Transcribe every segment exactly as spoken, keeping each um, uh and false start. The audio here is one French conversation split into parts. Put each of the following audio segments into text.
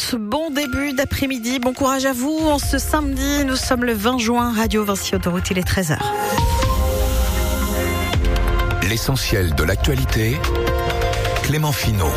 tous, bon début d'après-midi, bon courage à vous. En ce samedi, nous sommes le vingt juin, Radio Vinci Autoroute, il est treize heures. L'essentiel de l'actualité, Clément Finot.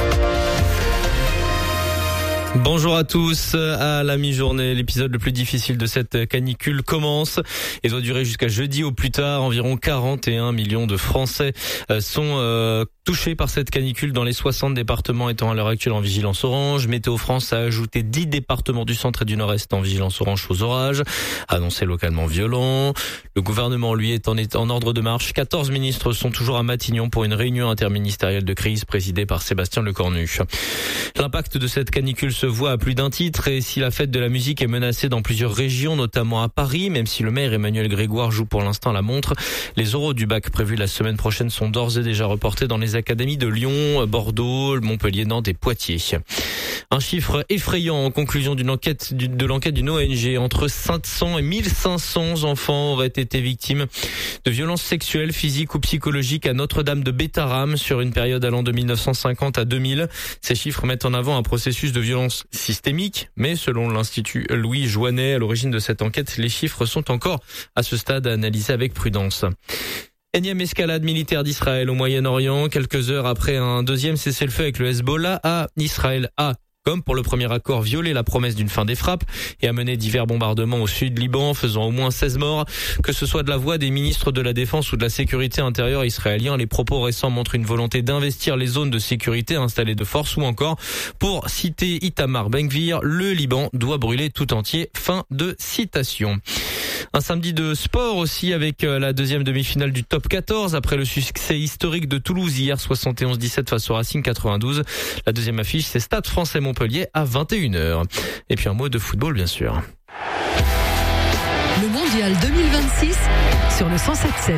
Bonjour à tous, à la mi-journée, l'épisode le plus difficile de cette canicule commence et doit durer jusqu'à jeudi au plus tard. Environ quarante et un millions de Français sont euh, touchés par cette canicule dans les soixante départements étant à l'heure actuelle en vigilance orange. Météo France a ajouté dix départements du centre et du nord-est en vigilance orange aux orages, annoncé localement violent. Le gouvernement, lui, est en, est en ordre de marche. quatorze ministres sont toujours à Matignon pour une réunion interministérielle de crise présidée par Sébastien Lecornu. L'impact de cette canicule se voit à plus d'un titre et si la fête de la musique est menacée dans plusieurs régions, notamment à Paris, même si le maire Emmanuel Grégoire joue pour l'instant la montre, les oraux du bac prévus la semaine prochaine sont d'ores et déjà reportés dans les académies de Lyon, Bordeaux, Montpellier, Nantes et Poitiers. Un chiffre effrayant en conclusion d'une enquête de l'enquête d'une O N G. Entre cinq cents et mille cinq cents enfants auraient été victimes de violences sexuelles, physiques ou psychologiques à Notre-Dame de Bétharram sur une période allant de mille neuf cent cinquante à deux mille. Ces chiffres mettent en avant un processus de violence systémique, mais selon l'Institut Louis Joannet, à l'origine de cette enquête, les chiffres sont encore à ce stade à analyser avec prudence. Énième escalade militaire d'Israël au Moyen-Orient, quelques heures après un deuxième cessez-le-feu avec le Hezbollah, à Israël a, comme pour le premier accord, violé la promesse d'une fin des frappes et a mené divers bombardements au sud Liban, faisant au moins seize morts. Que ce soit de la voix des ministres de la Défense ou de la sécurité intérieure israéliens, les propos récents montrent une volonté d'investir les zones de sécurité installées de force ou encore, pour citer Itamar Ben-Gvir, le Liban doit brûler tout entier. Fin de citation. Un samedi de sport aussi avec la deuxième demi-finale du top quatorze après le succès historique de Toulouse hier soixante et onze dix-sept face au Racing quatre-vingt-douze. La deuxième affiche, c'est Stade Français Montpellier à vingt et une heures. Et puis un mot de football bien sûr. Le mondial deux mille vingt-six sur le cent sept sept.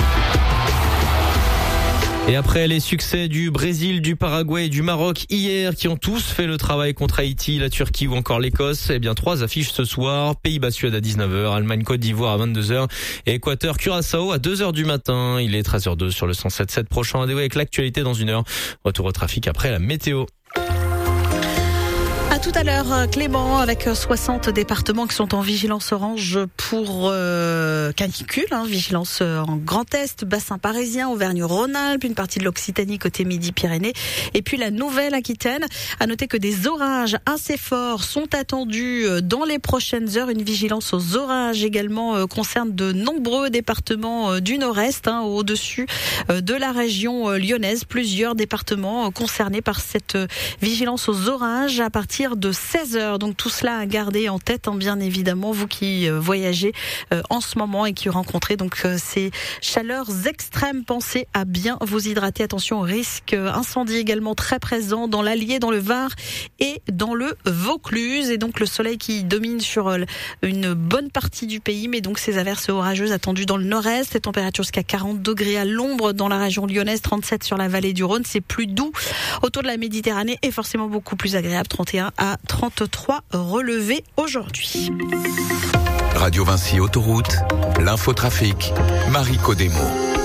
Et après les succès du Brésil, du Paraguay et du Maroc hier, qui ont tous fait le travail contre Haïti, la Turquie ou encore l'Écosse, eh bien trois affiches ce soir. Pays-Bas-Suède à dix-neuf heures, Allemagne-Côte d'Ivoire à vingt-deux heures et Équateur-Curaçao à deux heures du matin. Il est treize heures deux sur le cent sept sept. Prochain rendez-vous avec l'actualité dans une heure. Retour au trafic après la météo. À tout à l'heure, Clément, avec soixante départements qui sont en vigilance orange pour euh, canicule, hein, vigilance en Grand Est, bassin parisien, Auvergne-Rhône-Alpes, une partie de l'Occitanie côté Midi-Pyrénées, et puis la Nouvelle-Aquitaine. À noter que des orages assez forts sont attendus dans les prochaines heures. Une vigilance aux orages également euh, concerne de nombreux départements euh, du Nord-Est, hein, au-dessus euh, de la région euh, lyonnaise. Plusieurs départements euh, concernés par cette euh, vigilance aux orages à partir de seize heures. Donc tout cela à garder en tête, hein, bien évidemment, vous qui euh, voyagez euh, en ce moment et qui rencontrez donc euh, ces chaleurs extrêmes. Pensez à bien vous hydrater. Attention au risque euh, incendie également très présent dans l'Allier, dans le Var et dans le Vaucluse. Et donc le soleil qui domine sur euh, une bonne partie du pays, mais donc ces averses orageuses attendues dans le nord-est. Les températures jusqu'à quarante degrés à l'ombre dans la région lyonnaise, trente-sept sur la vallée du Rhône. C'est plus doux autour de la Méditerranée et forcément beaucoup plus agréable, trente et un à trente-trois relevés aujourd'hui. Radio Vinci Autoroute, l'infotrafic, Marie Codemo.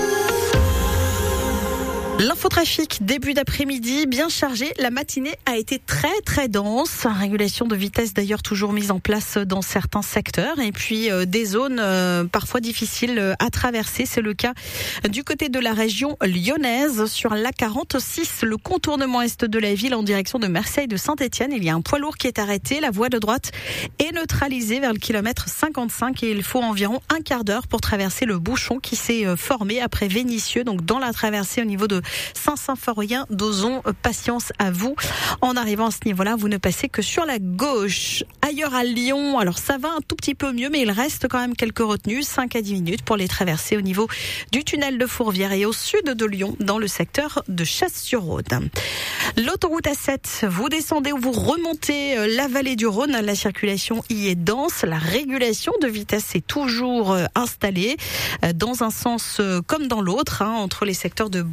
L'infotrafic, début d'après-midi, bien chargé. La matinée a été très très dense. Régulation de vitesse d'ailleurs toujours mise en place dans certains secteurs. Et puis euh, des zones euh, parfois difficiles à traverser. C'est le cas du côté de la région lyonnaise. Sur l'A quarante-six, le contournement est de la ville en direction de Marseille de Saint-Étienne. Il y a un poids lourd qui est arrêté. La voie de droite est neutralisée vers le kilomètre cinquante-cinq. Et il faut environ un quart d'heure pour traverser le bouchon qui s'est formé après Vénissieux. Donc dans la traversée au niveau de Saint-Symphorien d'Ozon, patience à vous. En arrivant à ce niveau-là, vous ne passez que sur la gauche. Ailleurs à Lyon, alors ça va un tout petit peu mieux, mais il reste quand même quelques retenues, cinq à dix minutes pour les traverser au niveau du tunnel de Fourvière et au sud de Lyon, dans le secteur de Chasse-sur-Rhône. L'autoroute A sept, vous descendez ou vous remontez la vallée du Rhône, la circulation y est dense, la régulation de vitesse est toujours installée dans un sens comme dans l'autre, hein, entre les secteurs de Bolène,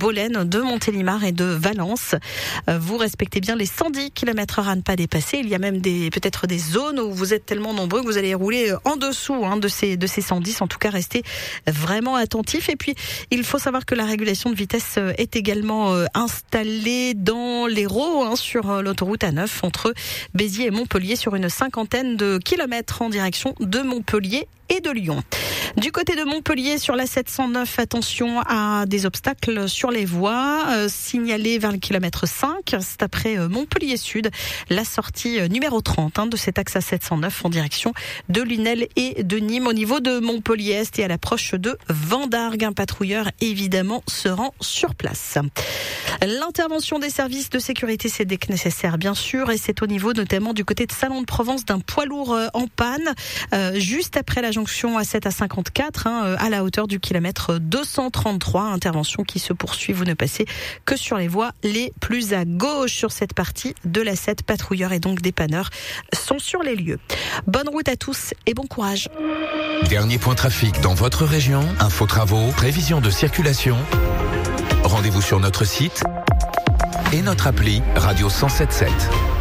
de Montélimar et de Valence. Vous respectez bien les cent dix kilomètres heure à ne pas dépasser. Il y a même des, peut-être des zones où vous êtes tellement nombreux que vous allez rouler en dessous hein, de ces, de ces cent dix. En tout cas, restez vraiment attentifs. Et puis, il faut savoir que la régulation de vitesse est également installée dans l'Hérault, hein, sur l'autoroute A neuf entre Béziers et Montpellier sur une cinquantaine de kilomètres en direction de Montpellier et de Lyon. Du côté de Montpellier, sur la sept cent neuf, attention à des obstacles sur les voies, euh, signalés vers le kilomètre cinq. C'est après euh, Montpellier Sud, la sortie euh, numéro trente hein, de cet axe A sept cent neuf en direction de Lunel et de Nîmes. Au niveau de Montpellier Est et à l'approche de Vendargues, un patrouilleur évidemment se rend sur place. L'intervention des services de sécurité, c'est dès que nécessaire, bien sûr, et c'est au niveau notamment du côté de Salon de Provence d'un poids lourd euh, en panne, euh, juste après la jonction A sept à cinquante-quatre, hein, à la hauteur du kilomètre deux cent trente-trois. Intervention qui se poursuit. Vous ne passez que sur les voies les plus à gauche sur cette partie de l'A sept. Patrouilleurs et donc dépanneurs sont sur les lieux. Bonne route à tous et bon courage. Dernier point trafic dans votre région. Info travaux, prévision de circulation. Rendez-vous sur notre site et notre appli Radio cent sept sept.